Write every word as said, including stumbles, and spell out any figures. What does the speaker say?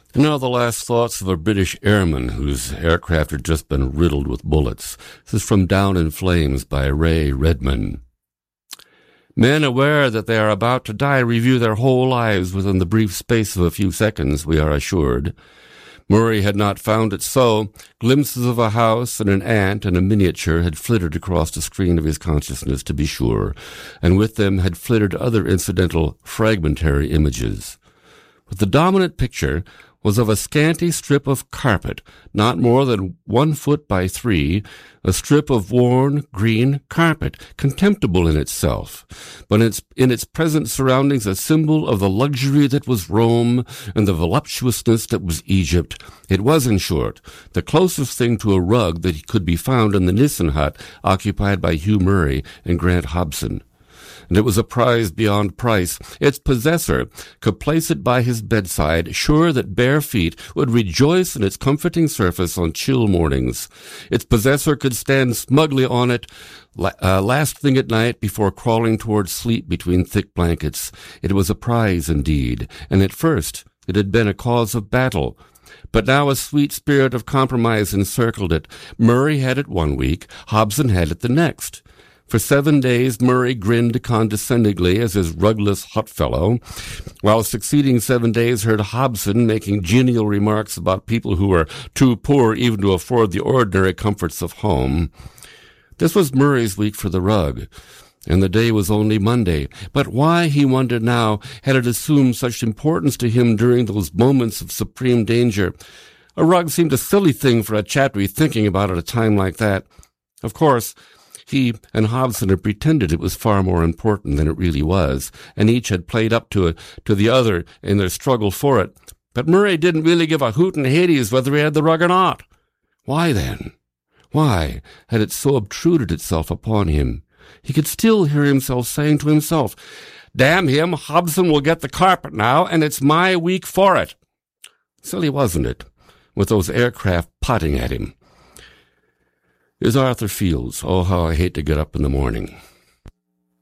Now the last thoughts of a British airman whose aircraft had just been riddled with bullets. This is from Down in Flames by Ray Redman. Men aware that they are about to die review their whole lives within the brief space of a few seconds, we are assured. Murray had not found it so. Glimpses of a house and an ant and a miniature had flitted across the screen of his consciousness, to be sure, and with them had flitted other incidental, fragmentary images. But the dominant picture was of a scanty strip of carpet, not more than one foot by three, a strip of worn green carpet, contemptible in itself, but in its, in its present surroundings a symbol of the luxury that was Rome and the voluptuousness that was Egypt. It was, in short, the closest thing to a rug that could be found in the Nissen hut occupied by Hugh Murray and Grant Hobson. And it was a prize beyond price. Its possessor could place it by his bedside, sure that bare feet would rejoice in its comforting surface on chill mornings. Its possessor could stand smugly on it uh, last thing at night before crawling towards sleep between thick blankets. It was a prize indeed, and at first it had been a cause of battle. But now a sweet spirit of compromise encircled it. Murray had it one week, Hobson had it the next. For seven days Murray grinned condescendingly as his rugless hot fellow, while succeeding seven days heard Hobson making genial remarks about people who were too poor even to afford the ordinary comforts of home. This was Murray's week for the rug, and the day was only Monday. But why, he wondered now, had it assumed such importance to him during those moments of supreme danger? A rug seemed a silly thing for a chap to be thinking about at a time like that. Of course, he and Hobson had pretended it was far more important than it really was, and each had played up to it, to the other in their struggle for it. But Murray didn't really give a hoot in Hades whether he had the rug or not. Why then? Why had it so obtruded itself upon him? He could still hear himself saying to himself, "Damn him, Hobson will get the carpet now, and it's my week for it." Silly, wasn't it, with those aircraft potting at him? Is Arthur Fields. Oh, how I hate to get up in the morning.